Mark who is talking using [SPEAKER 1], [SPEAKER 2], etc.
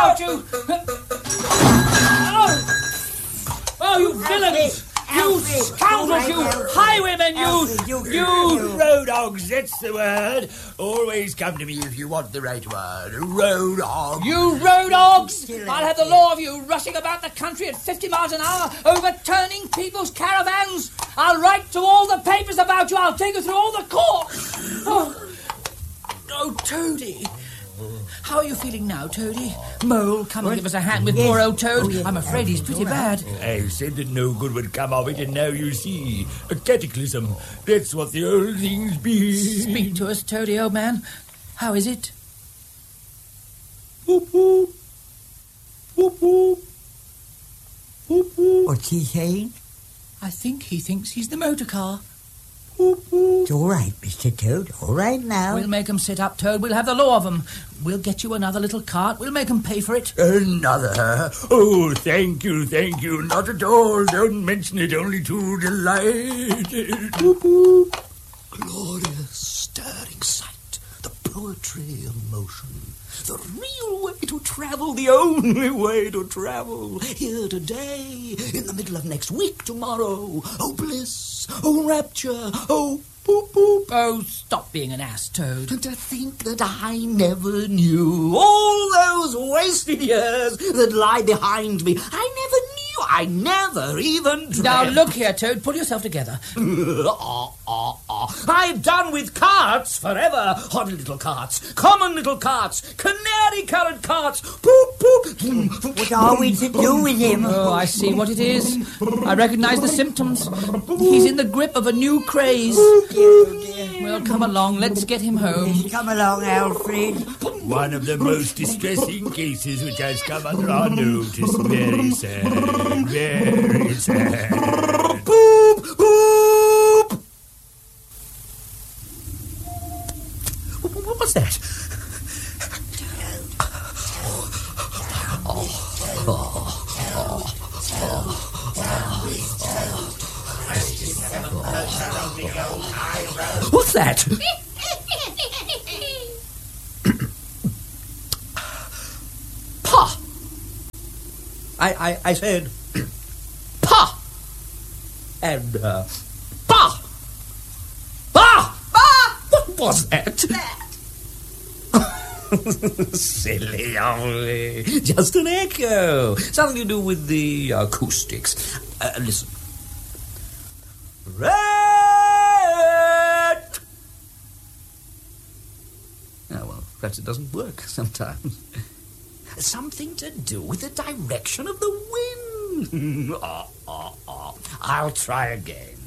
[SPEAKER 1] out, you! Oh, you villains! You scoundrels, you highwaymen, you
[SPEAKER 2] road hogs, that's the word. Always come to me if you want the right one. Road hog.
[SPEAKER 1] You road hogs! I'll have the law of you rushing about the country at 50 miles an hour, overturning people's caravans. I'll write to all the papers about you. I'll take you through all the courts. Oh, Toady. How are you feeling now, Toady? Mole, come and give us a hand with poor old Toad. I'm afraid he's pretty bad.
[SPEAKER 2] I said that no good would come of it, and now you see. A cataclysm. That's what the old things be.
[SPEAKER 1] Speak to us, Toady, old man. How is it?
[SPEAKER 2] Whoop, whoop. Whoop, whoop. Whoop, whoop.
[SPEAKER 3] What's he saying?
[SPEAKER 1] I think he thinks he's the motor car.
[SPEAKER 3] It's all right, Mr. Toad. All right now.
[SPEAKER 1] We'll make 'em sit up, Toad. We'll have the law of 'em. We'll get you another little cart. We'll make 'em pay for it.
[SPEAKER 2] Another? Oh, thank you. Not at all. Don't mention it, only too delighted.
[SPEAKER 4] Glorious, stirring sight. The poetry of motion. The real way to travel, the only way to travel. Here today, in the middle of next week tomorrow. Oh, bliss, oh, rapture, oh, boop, boop.
[SPEAKER 1] Oh, stop being an ass, Toad.
[SPEAKER 4] And to think that I never knew all those wasted years that lie behind me. I never even dreamt.
[SPEAKER 1] Now, look here, Toad. Pull yourself together.
[SPEAKER 4] I've done with carts forever. Odd little carts, common little carts, canary-coloured carts. Poop, poop.
[SPEAKER 3] What are we to do with him?
[SPEAKER 1] Oh, I see what it is. I recognise the symptoms. He's in the grip of a new craze. Well, come along. Let's get him home.
[SPEAKER 3] Come along, Alfred.
[SPEAKER 2] One of the most distressing cases which has come under our notice. Very sad. Very sad.
[SPEAKER 4] Boop, boop. What was that? What's that? Pa! I said, Pa! And, Pa! Pa! Pa! What was that? Silly only. Just an echo. Something to do with the acoustics. Listen. Rat! Oh, well, perhaps it doesn't work sometimes. Something to do with the direction of the wind. I'll try again.